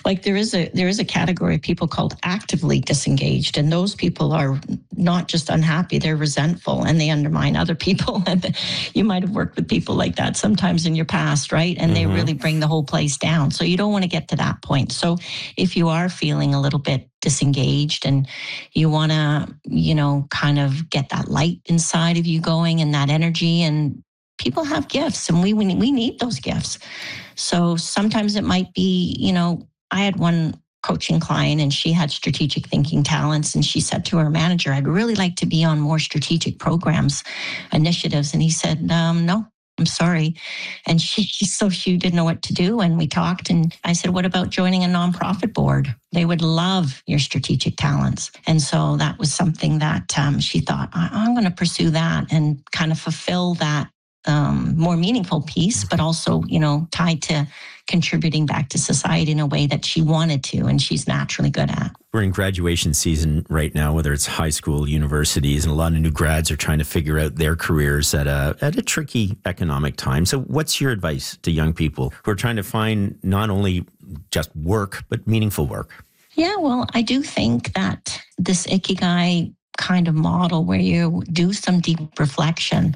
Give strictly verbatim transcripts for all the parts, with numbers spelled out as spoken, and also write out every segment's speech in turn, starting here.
Like there is a there is a category of people called actively disengaged, and those people are not just unhappy, they're resentful and they undermine other people. And you might have worked with people like that sometimes in your past, right? And mm-hmm. they really bring the whole place down. So you don't want to get to that point. So if you are feeling a little bit disengaged and you want to, you know, kind of get that light inside of you going and that energy, and people have gifts and we we need those gifts. So sometimes it might be, you know, I had one coaching client and she had strategic thinking talents, and she said to her manager, I'd really like to be on more strategic programs, initiatives. And he said, um, no, I'm sorry. And she, so she didn't know what to do. And we talked and I said, what about joining a nonprofit board? They would love your strategic talents. And so that was something that um, she thought, I- I'm going to pursue that and kind of fulfill that um, more meaningful piece, but also, you know, tied to contributing back to society in a way that she wanted to and she's naturally good at. We're in graduation season right now, whether it's high school, universities, and a lot of new grads are trying to figure out their careers at a at a tricky economic time. So what's your advice to young people who are trying to find not only just work, but meaningful work? Yeah, well, I do think that this Ikigai kind of model where you do some deep reflection,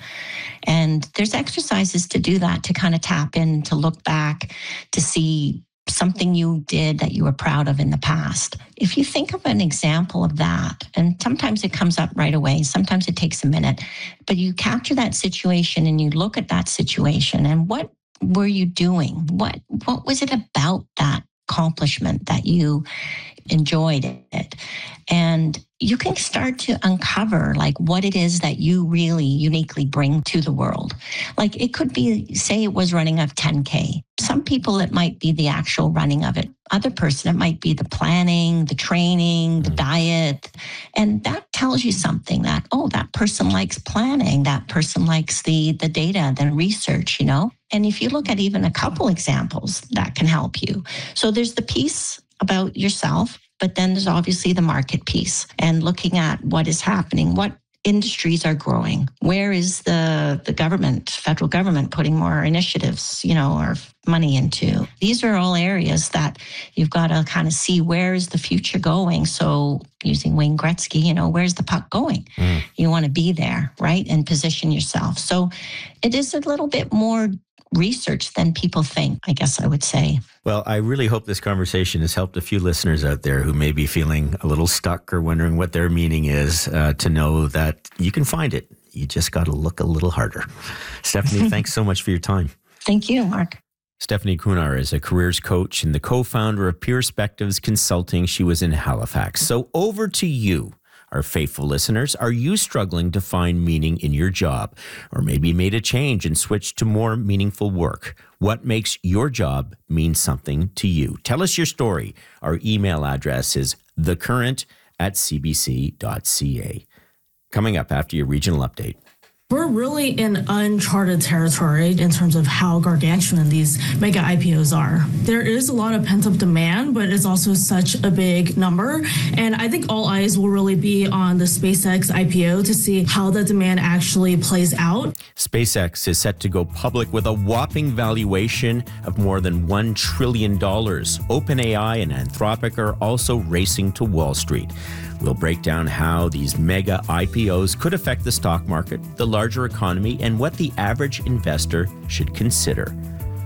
and there's exercises to do that, to kind of tap in, to look back, to see something you did that you were proud of in the past. If you think of an example of that, and sometimes it comes up right away, sometimes it takes a minute, but you capture that situation and you look at that situation and what were you doing? What what was it about that accomplishment that you enjoyed it? And you can start to uncover like what it is that you really uniquely bring to the world. Like it could be, say it was running of ten K. Some people, it might be the actual running of it. Other person, it might be the planning, the training, the diet. And that tells you something that, oh, that person likes planning. That person likes the, the data, the research, you know? And if you look at even a couple examples, that can help you. So there's the piece about yourself, but then there's obviously the market piece and looking at what is happening, what industries are growing, where is the, the government, federal government putting more initiatives, you know, or money into. These are all areas that you've got to kind of see where is the future going. So using Wayne Gretzky, you know, where's the puck going? Mm. You want to be there, right? And position yourself. So it is a little bit more research than people think, I guess I would say. Well, I really hope this conversation has helped a few listeners out there who may be feeling a little stuck or wondering what their meaning is, uh, to know that you can find it. You just got to look a little harder. Stephanie, thanks so much for your time. Thank you, Mark. Stephanie Kunar is a careers coach and the co-founder of Perspectives Consulting. She was in Halifax. So over to you. Our faithful listeners, are you struggling to find meaning in your job, or maybe made a change and switched to more meaningful work? What makes your job mean something to you? Tell us your story. Our email address is thecurrent at c b c dot c a. Coming up after your regional update. We're really in uncharted territory in terms of how gargantuan these mega I P Os are. There is a lot of pent-up demand, but it's also such a big number. And I think all eyes will really be on the SpaceX I P O to see how the demand actually plays out. SpaceX is set to go public with a whopping valuation of more than one trillion dollars. OpenAI and Anthropic are also racing to Wall Street. We'll break down how these mega I P Os could affect the stock market, the larger economy, and what the average investor should consider.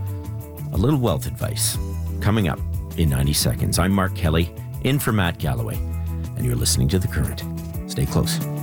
A little wealth advice coming up in ninety seconds. I'm Mark Kelly, in for Matt Galloway, and you're listening to The Current. Stay close.